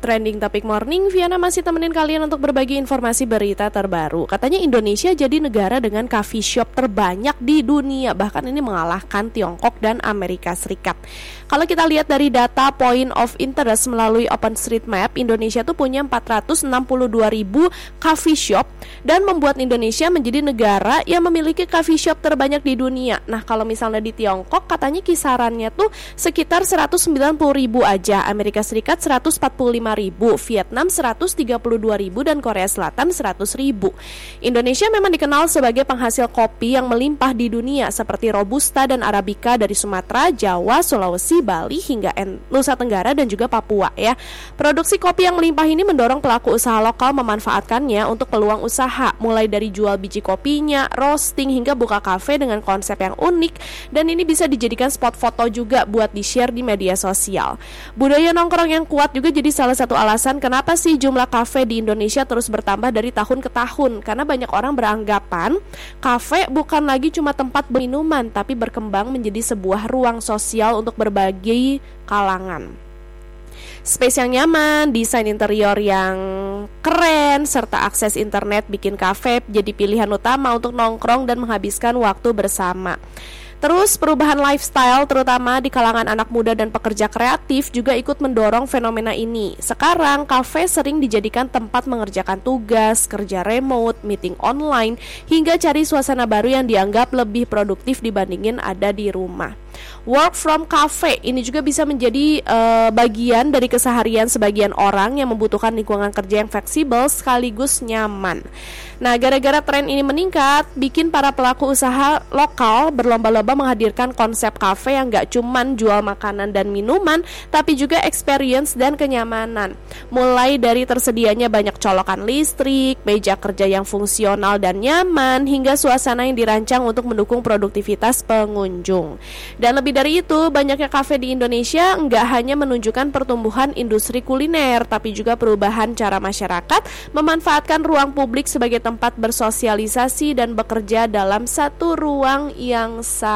Trending Topic Morning, Viana masih temenin kalian untuk berbagi informasi berita terbaru. Katanya Indonesia jadi negara dengan coffee shop terbanyak di dunia, bahkan ini mengalahkan Tiongkok dan Amerika Serikat. Kalau kita lihat dari data Point of Interest melalui OpenStreetMap, Indonesia tuh punya 462.000 coffee shop dan membuat Indonesia menjadi negara yang memiliki coffee shop terbanyak di dunia. Nah, kalau misalnya di Tiongkok katanya kisarannya tuh sekitar 190.000 aja, Amerika Serikat 145.000, Vietnam 132.000 dan Korea Selatan 100.000. Indonesia memang dikenal sebagai penghasil kopi yang melimpah di dunia seperti Robusta dan Arabica dari Sumatera, Jawa, Sulawesi, Bali hingga Nusa Tenggara dan juga Papua ya. Produksi kopi yang melimpah ini mendorong pelaku usaha lokal memanfaatkannya untuk peluang usaha, mulai dari jual biji kopinya, roasting hingga buka kafe dengan konsep yang unik, dan ini bisa dijadikan spot foto juga buat di-share di media sosial. Budaya nongkrong yang kuat juga jadi salah satu alasan kenapa sih jumlah kafe di Indonesia terus bertambah dari tahun ke tahun, karena banyak orang beranggapan kafe bukan lagi cuma tempat minuman, tapi berkembang menjadi sebuah ruang sosial untuk berbagai kalangan. Space yang nyaman, desain interior yang keren, serta akses internet bikin kafe jadi pilihan utama untuk nongkrong dan menghabiskan waktu bersama. Terus perubahan lifestyle terutama di kalangan anak muda dan pekerja kreatif juga ikut mendorong fenomena ini. Sekarang kafe sering dijadikan tempat mengerjakan tugas, kerja remote, meeting online, hingga cari suasana baru yang dianggap lebih produktif dibandingin ada di rumah. Work from cafe ini juga bisa menjadi bagian dari keseharian sebagian orang yang membutuhkan lingkungan kerja yang fleksibel sekaligus nyaman. Nah, gara-gara tren ini meningkat, bikin para pelaku usaha lokal berlomba-lomba menghadirkan konsep kafe yang gak cuman jual makanan dan minuman, tapi juga experience dan kenyamanan. Mulai dari tersedianya banyak colokan listrik, meja kerja yang fungsional dan nyaman, hingga suasana yang dirancang untuk mendukung produktivitas pengunjung. Dan lebih dari itu, banyaknya kafe di Indonesia nggak hanya menunjukkan pertumbuhan industri kuliner, tapi juga perubahan cara masyarakat memanfaatkan ruang publik sebagai tempat bersosialisasi dan bekerja dalam satu ruang yang sama.